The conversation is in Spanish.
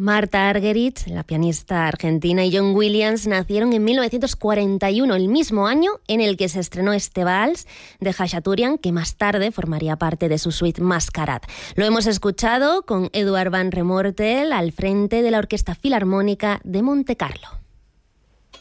Martha Argerich, la pianista argentina, y John Williams nacieron en 1941, el mismo año en el que se estrenó este vals de Khachaturian, que más tarde formaría parte de su suite Mascarade. Lo hemos escuchado con Eduard van Remortel al frente de la Orquesta Filarmónica de Montecarlo.